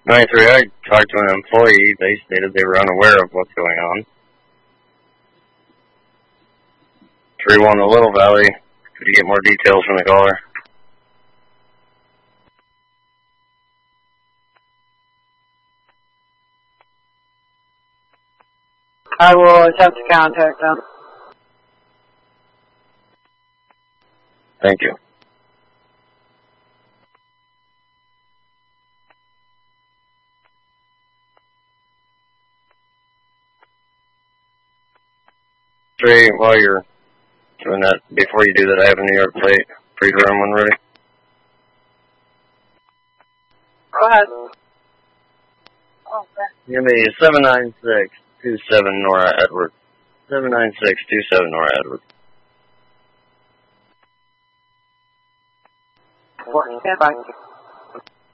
93, I talked to an employee. They stated they were unaware of what's going on. 3-1 to Little Valley. Could you get more details from the caller? I will attempt to contact them. Thank you. Trey, while you're doing that, before you do that, I have a New York plate. Pre-drum when ready. Go ahead. Give me 79627 Nora Edwards. 79627 Nora Edwards. Stand by.